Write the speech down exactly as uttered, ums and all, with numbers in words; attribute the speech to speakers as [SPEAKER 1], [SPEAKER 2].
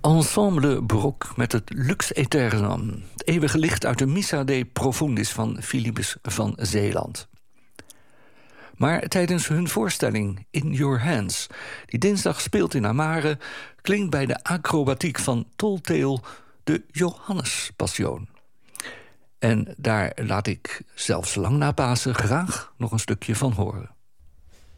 [SPEAKER 1] Ensemble Brok met het Lux Aeternam, het eeuwige licht uit de Missa de Profundis van Philippus van Zeeland. Maar tijdens hun voorstelling In Your Hands, die dinsdag speelt in Amare, klinkt bij de acrobatiek van Tolteel de Johannespassion. En daar laat ik zelfs lang na Pasen graag nog een stukje van horen.